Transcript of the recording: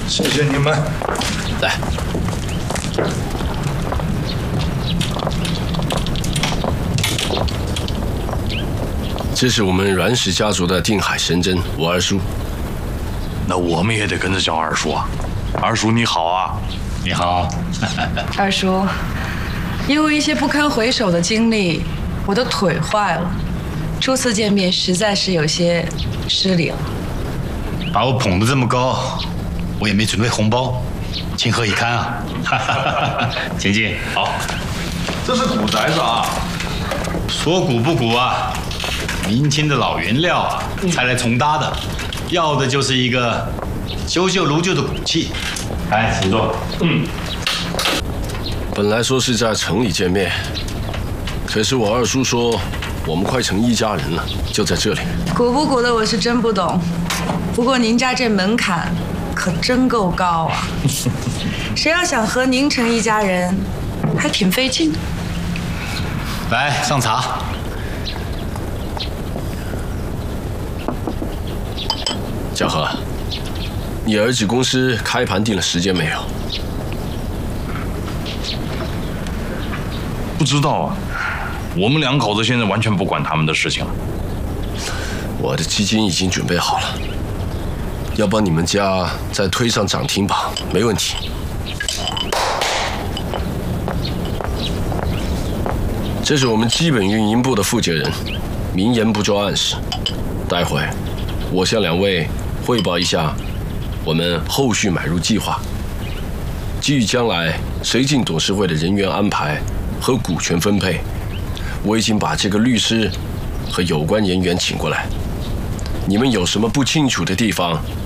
谢谢你们。 来，这是我们阮氏家族的定海神针，我二叔。 那我们也得跟着叫二叔啊。二叔你好啊。 你好。 二叔，因为一些不堪回首的经历，我的腿坏了，初次见面实在是有些失礼了。 把我捧得这么高，我也没准备红包，情何以堪啊！请进。 好，这是古宅子啊。 说古不古啊，明清的老原料啊，才来重搭的，要的就是一个修旧如旧的骨气。来，请坐。 本来说是在城里见面，可是我二叔说我们快成一家人了，就在这里。 古不古的我是真不懂，不过您家这门槛可真够高啊！谁要想和您成一家人，还挺费劲的。 来，上茶。 小何，你儿子公司开盘定了时间没有？ 不知道啊，我们两口子现在完全不管他们的事情了。 我的基金已经准备好了，要帮你们家再推上涨停榜，没问题。这是我们基本运营部的负责人，明言不做暗事。待会我向两位汇报一下我们后续买入计划。基于将来谁进董事会的人员安排和股权分配，我已经把这个律师和有关人员请过来。你们有什么不清楚的地方，